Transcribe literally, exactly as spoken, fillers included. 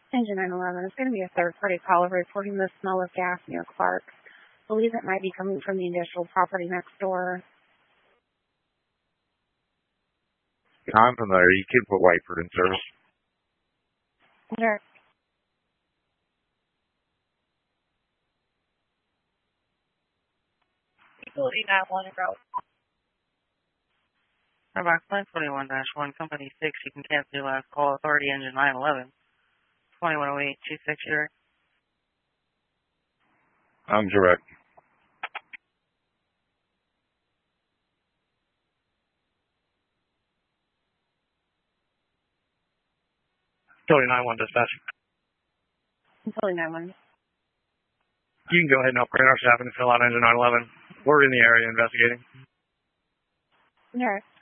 Engine nine eleven. It's going to be a third-party caller reporting the smell of gas near Clark. Believe it might be coming from the industrial property next door. I'm from there. You can put Whiteford in service. Sure. Utility nine one road. Starbucks Line twenty-one dash one, Company six. You can cancel your last call. Authority engine nine eleven. twenty-one oh eight, two six zero. I'm direct. Utility nine one dispatch. Utility nine one. You can go ahead and upgrade our staff and fill out engine nine eleven. We're in the area investigating. Sure.